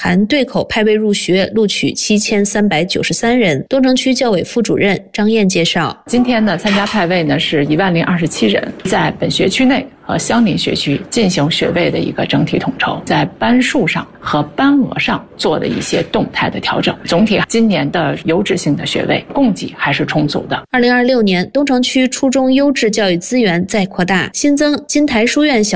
含对口派位入学，录取7393人。东城区教委副主任张燕介绍， 今天呢，参加派位呢是10027人，在本学区内和相邻学区进行学位的一个整体统筹，在班数上和班额上做的一些动态的调整。总体今年的优质性的学位供给还是充足的。 2026年，东城区初中优质教育资源再扩大，新增金台书院小